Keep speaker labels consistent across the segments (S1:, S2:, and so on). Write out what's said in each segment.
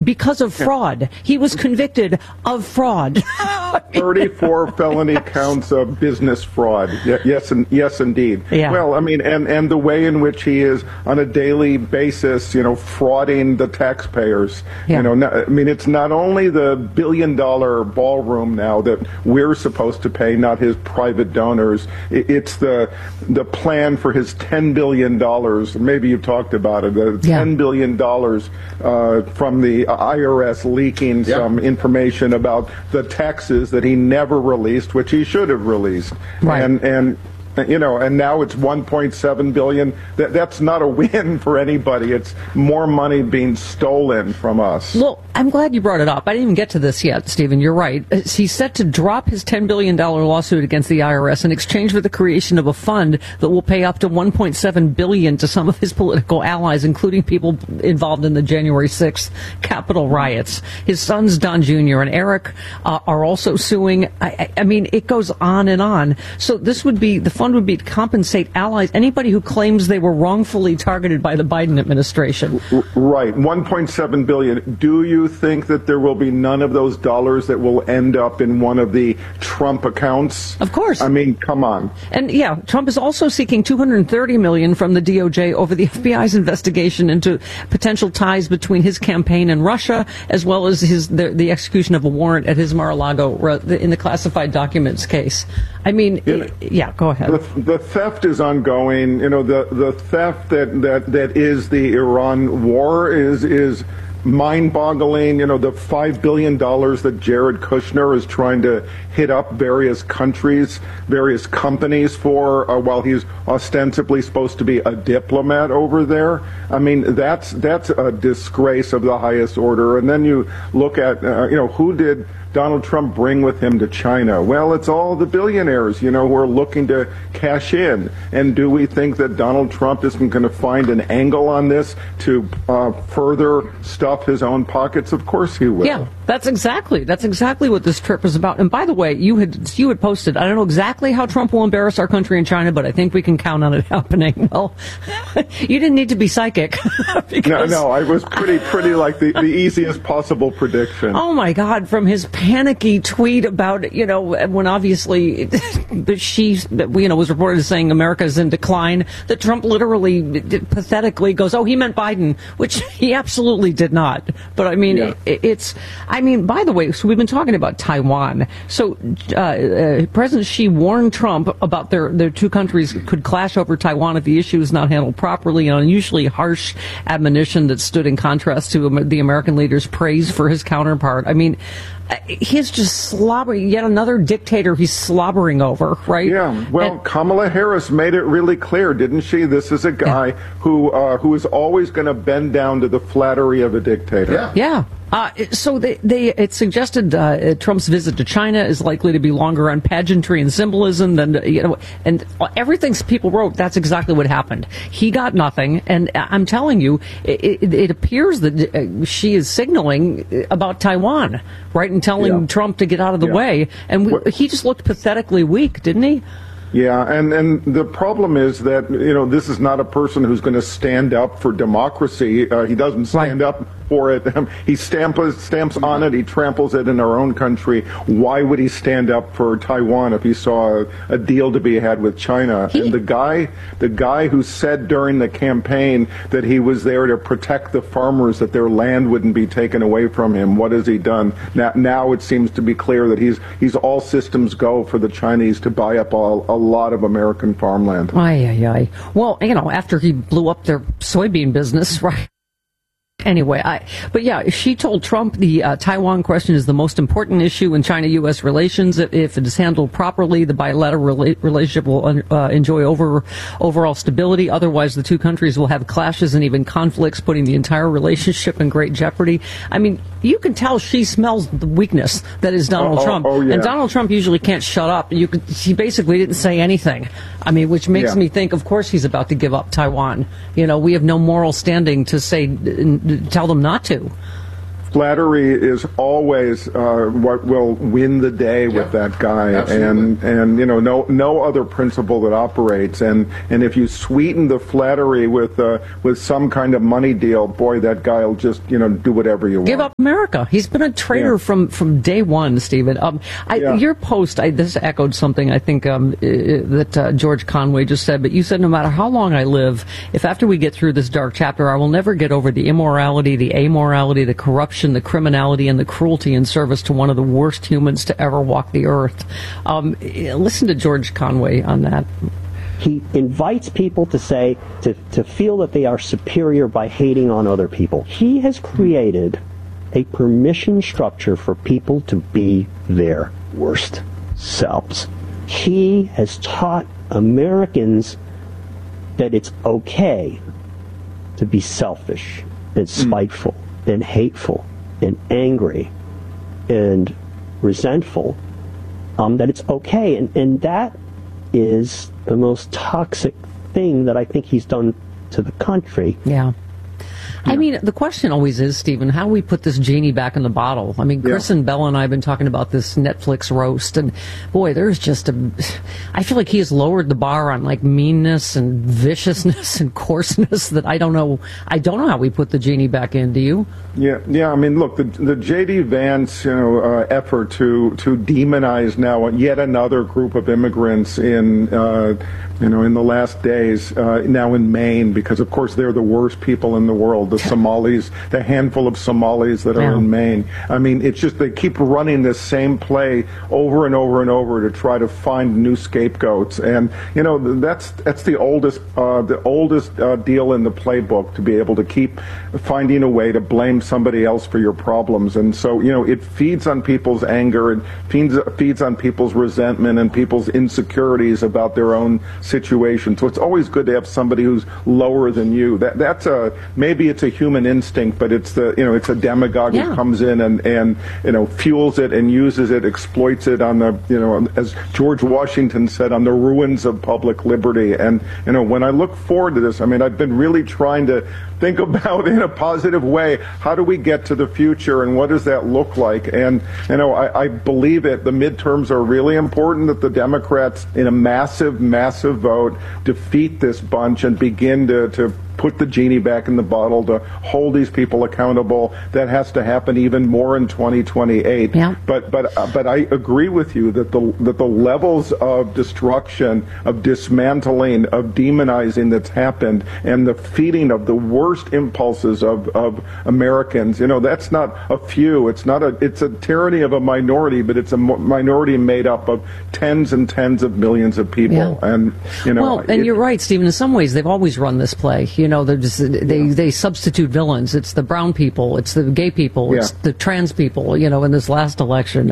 S1: because of fraud. He was convicted of fraud.
S2: 34 felony counts of business fraud. Yes, indeed.
S1: Yeah.
S2: Well, I mean, and the way in which he is on a daily basis, frauding the taxpayers.
S1: Yeah.
S2: I mean, it's not only the $1 billion ballroom now that we're supposed to pay, not his private donors. It's the plan for his $10 billion. Maybe you've talked about it. The $10 billion from the IRS leaking some information about the taxes that he never released, which he should have released.
S1: Right.
S2: And now it's $1.7 billion. That's not a win for anybody. It's more money being stolen from us.
S1: Well, I'm glad you brought it up. I didn't even get to this yet, Stephen. You're right. He's set to drop his $10 billion lawsuit against the IRS in exchange for the creation of a fund that will pay up to $1.7 billion to some of his political allies, including people involved in the January 6th Capitol riots. His sons, Don Jr. and Eric, are also suing. I mean, it goes on and on. So this would be, the fund would be to compensate allies, anybody who claims they were wrongfully targeted by the Biden administration.
S2: Right. $1.7 billion. Do you think that there will be none of those dollars that will end up in one of the Trump accounts?
S1: Of course.
S2: I mean, come on.
S1: And yeah, Trump is also seeking $230 million from the DOJ over the FBI's investigation into potential ties between his campaign and Russia, as well as the execution of a warrant at his Mar-a-Lago in the classified documents case. I mean, yeah, go ahead.
S2: The theft is ongoing. The theft that is the Iran war is mind-boggling. The $5 billion that Jared Kushner is trying to hit up various countries, various companies for, while he's ostensibly supposed to be a diplomat over there. I mean, that's a disgrace of the highest order. And then you look at, who did Donald Trump bring with him to China? Well, it's all the billionaires, who are looking to cash in. And do we think that Donald Trump isn't going to find an angle on this to further stuff his own pockets? Of course he will.
S1: Yeah, that's exactly what this trip is about. And by the way, you had posted, I don't know exactly how Trump will embarrass our country in China, but I think we can count on it happening. Well, you didn't need to be psychic.
S2: No, I was pretty like the easiest possible prediction.
S1: Oh my God, from his panicky tweet about, when obviously she, was reported as saying America is in decline, that Trump literally pathetically goes, oh, he meant Biden, which he absolutely did not. But I mean, by the way, so we've been talking about Taiwan. So President Xi warned Trump about their two countries could clash over Taiwan if the issue is not handled properly, an unusually harsh admonition that stood in contrast to the American leader's praise for his counterpart. I mean, he's just slobbering, yet another dictator he's slobbering over, right?
S2: Yeah, well, Kamala Harris made it really clear, didn't she? This is a guy who is always going to bend down to the flattery of a dictator.
S1: Yeah. So it suggested Trump's visit to China is likely to be longer on pageantry and symbolism than, and everything people wrote, that's exactly what happened. He got nothing, and I'm telling you, it appears that she is signaling about Taiwan, right, and telling Trump to get out of the way, and he just looked pathetically weak, didn't he?
S2: Yeah, and the problem is that, this is not a person who's going to stand up for democracy. He doesn't stand up for it. He stamps on it. He tramples it in our own country. Why would he stand up for Taiwan if he saw a deal to be had with China? And the guy who said during the campaign that he was there to protect the farmers, that their land wouldn't be taken away from him, what has he done? Now it seems to be clear that he's all systems go for the Chinese to buy up a lot of American farmland.
S1: Aye. Well, after he blew up their soybean business, right? Anyway, but yeah, she told Trump the Taiwan question is the most important issue in China-U.S. relations. If it is handled properly, the bilateral relationship will enjoy overall stability. Otherwise, the two countries will have clashes and even conflicts, putting the entire relationship in great jeopardy. I mean, you can tell she smells the weakness that is Donald Trump. And Donald Trump usually can't shut up. He basically didn't say anything. I mean, which makes me think, of course, he's about to give up Taiwan. We have no moral standing to say, tell them not to.
S2: flattery is always what will win the day with that guy, and no other principle that operates. And if you sweeten the flattery with some kind of money deal, boy, that guy will just do whatever you want.
S1: Give up America. He's been a traitor from day one, Stephen. Your post, this echoed something I think that George Conway just said. But you said, no matter how long I live, if after we get through this dark chapter, I will never get over the immorality, the amorality, the corruption, the criminality, and the cruelty in service to one of the worst humans to ever walk the earth. Listen to George Conway on that.
S3: He invites people to say, to feel that they are superior by hating on other people. He has created a permission structure for people to be their worst selves. He has taught Americans that it's okay to be selfish and spiteful and hateful and angry and resentful, that it's okay. And that is the most toxic thing that I think he's done to the country.
S1: Yeah. I mean, the question always is, Stephen, how do we put this genie back in the bottle? I mean, Chris and Bella and I have been talking about this Netflix roast, and boy, there's just I feel like he has lowered the bar on like meanness and viciousness and coarseness that I don't know how we put the genie back in. Do you?
S2: Yeah. I mean, look, the J.D. Vance, effort to demonize now yet another group of immigrants in the last days, now in Maine, because of course they're the worst people in the world. The Somalis, the handful of Somalis that are in Maine. I mean, it's just they keep running this same play over and over and over to try to find new scapegoats, and that's the oldest deal in the playbook, to be able to keep finding a way to blame somebody else for your problems. And so it feeds on people's anger, it feeds on people's resentment and people's insecurities about their own situation. So it's always good to have somebody who's lower than you. That's maybe it's a human instinct, but it's it's a demagogue who comes in and fuels it and uses it, exploits it on the as George Washington said, on the ruins of public liberty. And when I look forward to this, I mean, I've been really trying to think about in a positive way, how do we get to the future and what does that look like? And I believe it. The midterms are really important, that the Democrats in a massive vote defeat this bunch and begin to put the genie back in the bottle, to hold these people accountable. That has to happen even more in 2028.
S1: Yeah.
S2: But I agree with you that the levels of destruction, of dismantling, of demonizing that's happened, and the feeding of the worst impulses of Americans, that's not a few. It's a tyranny of a minority, but it's a minority made up of tens and tens of millions of people.
S1: Yeah.
S2: And
S1: you're right, Stephen. In some ways, they've always run this play. They substitute villains. It's the brown people, it's the gay people, it's the trans people. In this last election.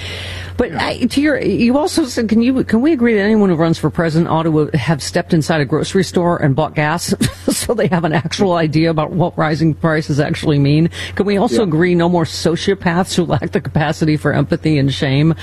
S1: You also said, can we agree that anyone who runs for president ought to have stepped inside a grocery store and bought gas, so they have an actual idea about what rising prices actually mean? Can we also agree no more sociopaths who lack the capacity for empathy and shame?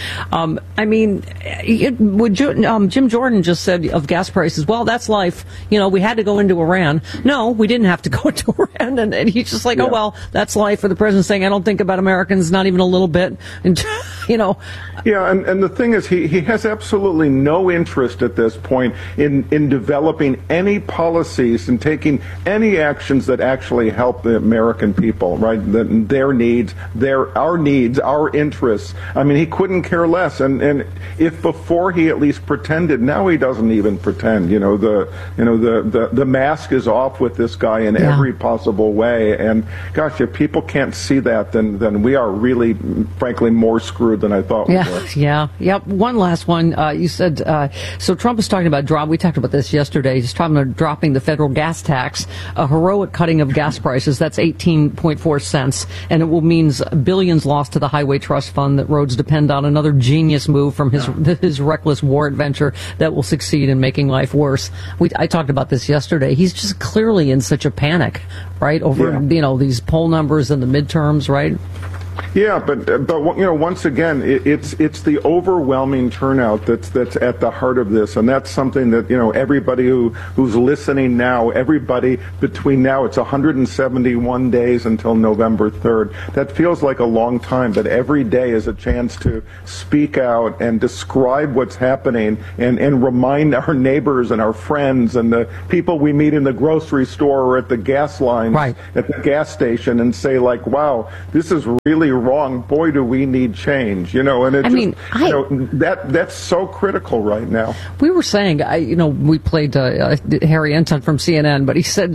S1: Jim Jordan just said of gas prices, well, that's life. We had to go into Iran. No, we didn't have to go to Iran. And he's just like, oh, well, that's life. For the president saying, I don't think about Americans, not even a little bit. And,
S2: Yeah, and the thing is, he has absolutely no interest at this point in developing any policies and taking any actions that actually help the American people, right? Their needs, our needs, our interests. I mean, he couldn't care less. And if before he at least pretended, now he doesn't even pretend. The mask is off with this guy in every possible way. And gosh, if people can't see that, then we are really, frankly, more screwed than I thought we were.
S1: Yeah. One last one. You said, so Trump is talking about we talked about this yesterday. He's talking about dropping the federal gas tax, a heroic cutting of gas prices. That's 18.4 cents. And it will means billions lost to the Highway Trust Fund that roads depend on. Another genius move from his reckless war adventure that will succeed in making life worse. I talked about this yesterday. He's just clearly in such a panic, right? Over, these poll numbers and the midterms, right?
S2: Yeah, but once again, it's the overwhelming turnout that's at the heart of this, and that's something that everybody who's listening now, everybody between now, it's 171 days until November 3rd. That feels like a long time, but every day is a chance to speak out and describe what's happening and remind our neighbors and our friends and the people we meet in the grocery store or at the gas lines,
S1: right,
S2: at the gas station, and say like, wow, this is really wrong. Boy, do we need change, and that's so critical right now.
S1: We were saying, we played Harry Enton from CNN, but he said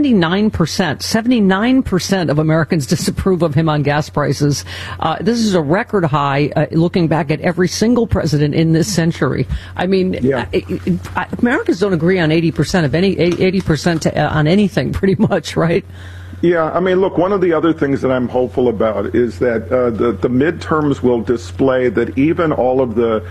S1: 79% of Americans disapprove of him on gas prices. This is a record high, looking back at every single president in this century. I mean, Americans don't agree on 80% on anything, pretty much, right?
S2: Yeah, I mean, look, one of the other things that I'm hopeful about is that the midterms will display that even all of the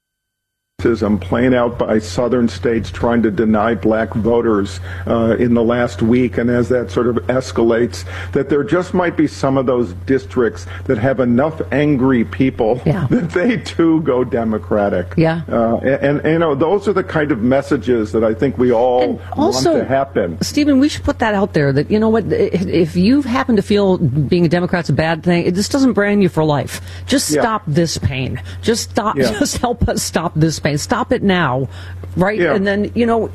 S2: playing out by southern states trying to deny black voters in the last week, and as that sort of escalates, that there just might be some of those districts that have enough angry people that they too go Democratic.
S1: Yeah.
S2: And those are the kind of messages that I think we all want to happen.
S1: Stephen, we should put that out there, that, if you happen to feel being a Democrat's a bad thing, this doesn't brand you for life. Just stop this pain. Just help us stop this pain. Stop it now, right? Yeah. And then,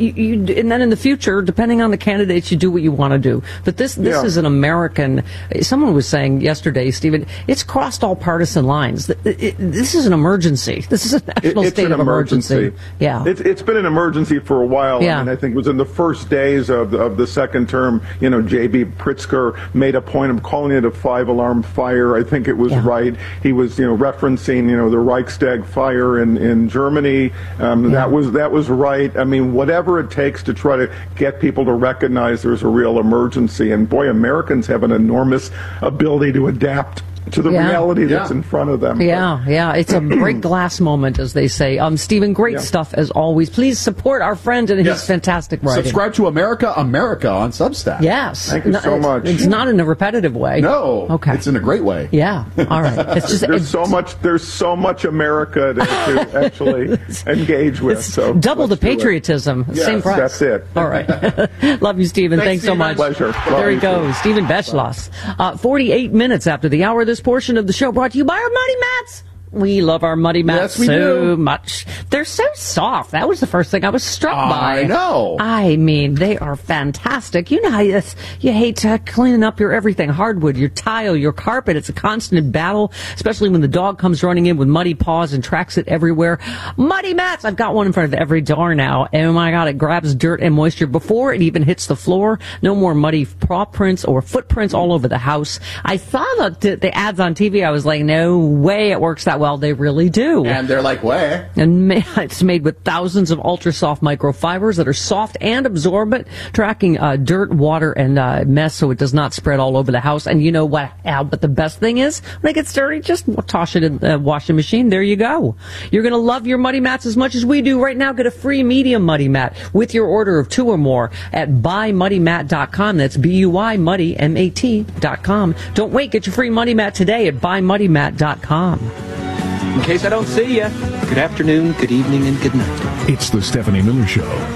S1: and then in the future, depending on the candidates, you do what you want to do. But this is an American. Someone was saying yesterday, Stephen, it's crossed all partisan lines. This is an emergency. This is a national state of emergency. Yeah,
S2: it's been an emergency for a while.
S1: Yeah.
S2: I mean, I think it was in the first days of the second term. J.B. Pritzker made a point of calling it a 5-alarm fire. I think it was right. He was referencing the Reichstag fire in Germany. That was right. I mean, whatever it takes to try to get people to recognize there's a real emergency. And boy, Americans have an enormous ability to adapt to the reality that's in front of them.
S1: Yeah. It's a break glass moment, as they say. Stephen, great stuff as always. Please support our friend and his fantastic writing.
S4: Subscribe to America on Substack.
S1: Yes.
S2: Thank you so much.
S1: It's not in a repetitive way.
S4: No.
S1: Okay.
S4: It's in a great way.
S1: Yeah. All right. It's just
S2: there's so much America to actually engage with. So
S1: double the patriotism.
S2: Yes,
S1: same price.
S2: That's it.
S1: All right. Love you, Stephen. Thanks so much.
S2: Pleasure.
S1: There he goes. Stephen Beschloss. 48 minutes after the hour. This portion of the show brought to you by our Muddy Mats. We love our Muddy Mats so much. They're so soft. That was the first thing I was struck by.
S4: I know.
S1: I mean, they are fantastic. You know how you hate cleaning up your everything. Hardwood, your tile, your carpet. It's a constant battle, especially when the dog comes running in with muddy paws and tracks it everywhere. Muddy Mats. I've got one in front of every door now. Oh my God, it grabs dirt and moisture before it even hits the floor. No more muddy paw prints or footprints all over the house. I saw the ads on TV. I was like, no way it works that well. They really do.
S4: And they're like, way.
S1: And it's made with thousands of ultra-soft microfibers that are soft and absorbent, tracking dirt, water, and mess so it does not spread all over the house. And you know what? But the best thing is, when it gets dirty, just toss it in the washing machine. There you go. You're going to love your Muddy Mats as much as we do. Right now, get a free medium Muddy Mat with your order of 2 or more at buymuddymat.com. That's BUYMuddyMAT.com. Don't wait. Get your free Muddy Mat today at buymuddymat.com.
S5: In case I don't see you, good afternoon, good evening, and good night.
S6: It's the Stephanie Miller Show.